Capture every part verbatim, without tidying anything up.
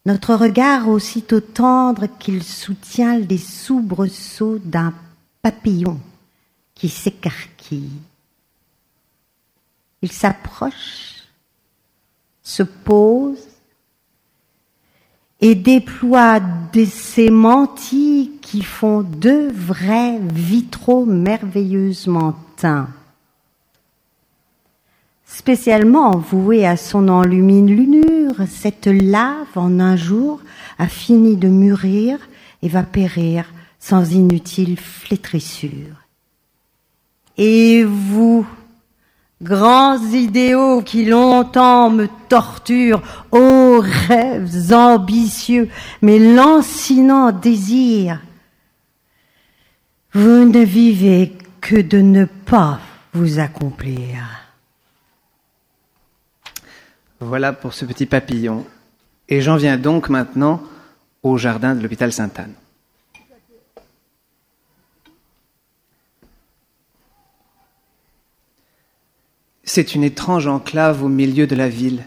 notre regard aussitôt tendre qu'il soutient les soubresauts d'un papillon qui s'écarquille. Il s'approche, se pose et déploie de ces mantilles qui font deux vrais vitraux merveilleusement teints. Spécialement vouée à son enluminure, cette lave en un jour a fini de mûrir et va périr sans inutile flétrissure. Et vous, grands idéaux qui longtemps me torturent, ô rêves ambitieux, mais lancinants désirs, vous ne vivez que de ne pas vous accomplir. Voilà pour ce petit papillon. Et j'en viens donc maintenant au jardin de l'hôpital Sainte-Anne. C'est une étrange enclave au milieu de la ville.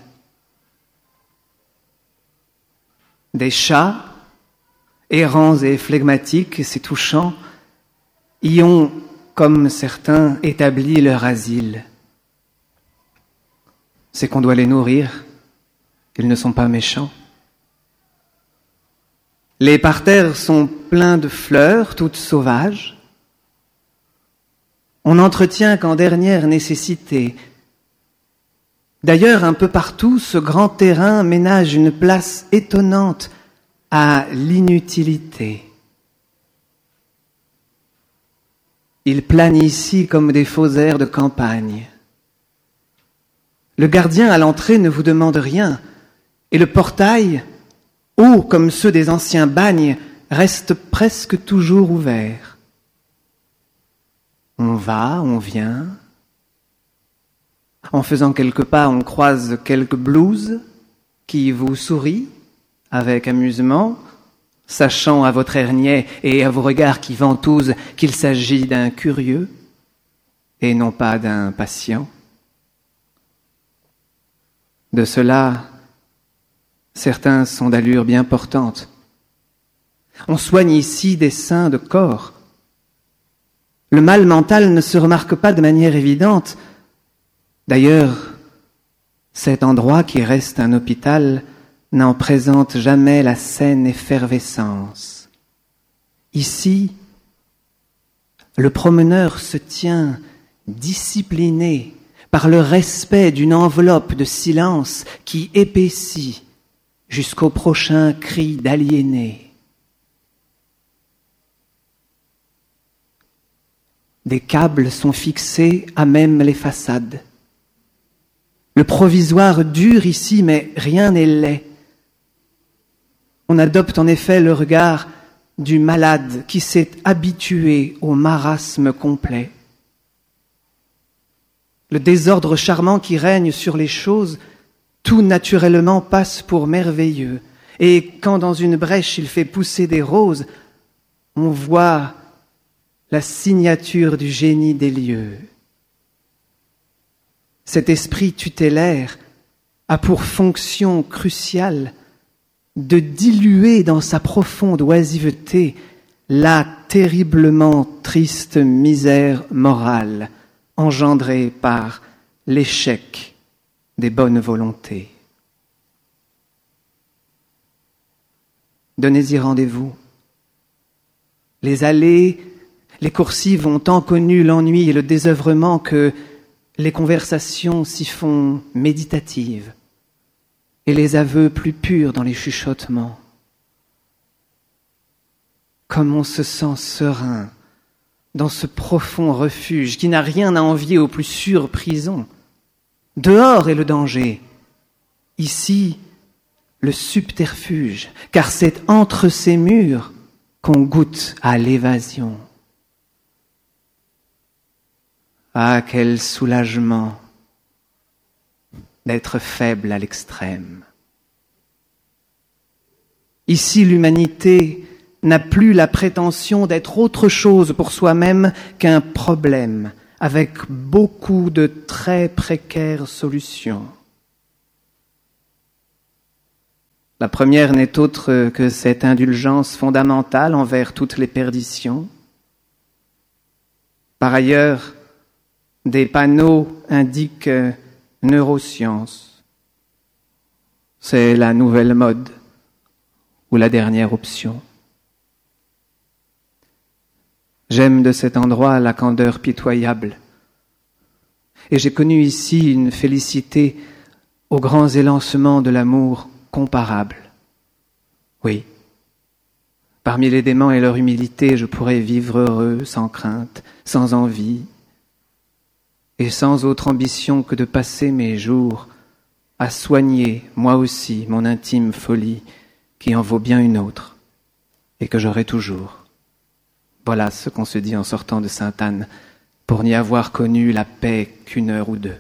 Des chats, errants et flegmatiques, c'est touchant, y ont, comme certains, établi leur asile. C'est qu'on doit les nourrir, ils ne sont pas méchants. Les parterres sont pleins de fleurs, toutes sauvages. On n'entretient qu'en dernière nécessité. D'ailleurs, un peu partout, ce grand terrain ménage une place étonnante à l'inutilité. Il plane ici comme des faux airs de campagne. Le gardien à l'entrée ne vous demande rien, et le portail, haut comme ceux des anciens bagnes, reste presque toujours ouvert. On va, on vient. En faisant quelques pas, on croise quelques blouses qui vous sourient avec amusement, sachant à votre hernier et à vos regards qui ventousent qu'il s'agit d'un curieux et non pas d'un patient. De cela, certains sont d'allure bien portante. On soigne ici des saints de corps. Le mal mental ne se remarque pas de manière évidente. D'ailleurs, cet endroit qui reste un hôpital n'en présente jamais la saine effervescence. Ici, le promeneur se tient discipliné par le respect d'une enveloppe de silence qui épaissit jusqu'au prochain cri d'aliéné. Des câbles sont fixés à même les façades. Le provisoire dure ici, mais rien n'est laid. On adopte en effet le regard du malade qui s'est habitué au marasme complet. Le désordre charmant qui règne sur les choses, tout naturellement passe pour merveilleux. Et quand dans une brèche il fait pousser des roses, on voit la signature du génie des lieux. Cet esprit tutélaire a pour fonction cruciale de diluer dans sa profonde oisiveté la terriblement triste misère morale engendrée par l'échec des bonnes volontés. Donnez-y rendez-vous. Les allées, les coursives ont tant connu l'ennui et le désœuvrement que les conversations s'y font méditatives et les aveux plus purs dans les chuchotements. Comme on se sent serein dans ce profond refuge qui n'a rien à envier aux plus sûres prisons. Dehors est le danger, ici le subterfuge, car c'est entre ces murs qu'on goûte à l'évasion. Ah, quel soulagement d'être faible à l'extrême. Ici, l'humanité n'a plus la prétention d'être autre chose pour soi-même qu'un problème, avec beaucoup de très précaires solutions. La première n'est autre que cette indulgence fondamentale envers toutes les perditions. Par ailleurs, des panneaux indiquent neurosciences. C'est la nouvelle mode ou la dernière option. J'aime de cet endroit la candeur pitoyable. Et j'ai connu ici une félicité aux grands élancements de l'amour comparable. Oui, parmi les démons et leur humilité, je pourrais vivre heureux, sans crainte, sans envie, et sans autre ambition que de passer mes jours à soigner, moi aussi, mon intime folie, qui en vaut bien une autre, et que j'aurai toujours. Voilà ce qu'on se dit en sortant de Sainte-Anne, pour n'y avoir connu la paix qu'une heure ou deux.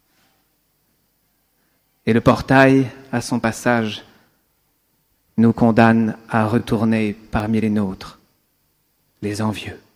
Et le portail, à son passage, nous condamne à retourner parmi les nôtres, les envieux.